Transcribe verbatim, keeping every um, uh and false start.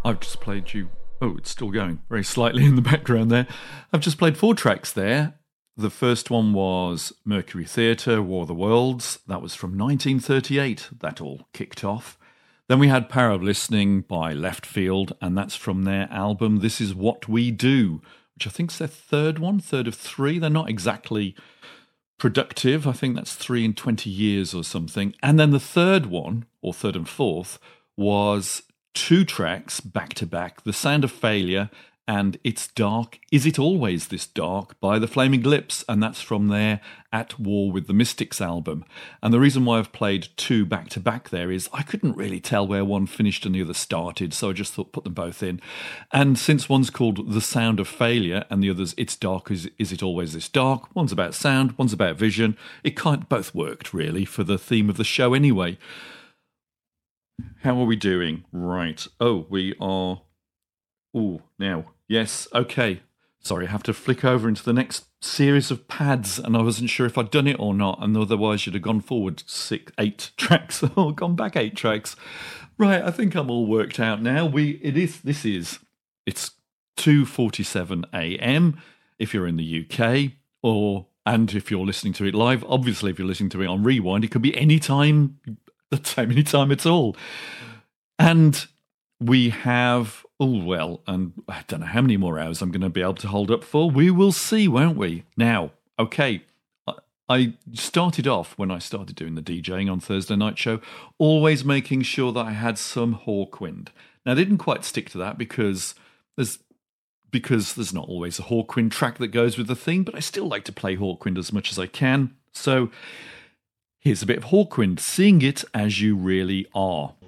I've just played you... Oh, it's still going very slightly in the background there. I've just played four tracks there. The first one was Mercury Theatre, War of the Worlds. That was from nineteen thirty-eight. That all kicked off. Then we had Power of Listening by Left Field, and that's from their album This Is What We Do, which I think is their third one, third of three. They're not exactly productive. I think that's three in twenty years or something. And then the third one, or third and fourth, was two tracks back-to-back, The Sound of Failure and It's Dark, Is It Always This Dark by The Flaming Lips, and that's from their At War with the Mystics album. And the reason why I've played two back-to-back there is I couldn't really tell where one finished and the other started, so I just thought put them both in. And since one's called The Sound of Failure and the other's It's Dark, Is, Is It Always This Dark, one's about sound, one's about vision, it kind of both worked, really, for the theme of the show anyway. How are we doing? Right. Oh, we are... Oh, now... Yes, okay. Sorry, I have to flick over into the next series of pads, and I wasn't sure if I'd done it or not, and otherwise you'd have gone forward six, eight tracks, or gone back eight tracks. Right, I think I'm all worked out now. We, it is, this is, it's two forty-seven a.m. if you're in the U K, or, and if you're listening to it live, obviously if you're listening to it on Rewind, it could be any time, the same any time at all. And we have... Oh, well, and I don't know how many more hours I'm going to be able to hold up for. We will see, won't we? Now, okay, I started off, when I started doing the DJing on Thursday Night Show, always making sure that I had some Hawkwind. Now, I didn't quite stick to that because there's because there's not always a Hawkwind track that goes with the theme, but I still like to play Hawkwind as much as I can. So here's a bit of Hawkwind, Seeing It As You Really Are.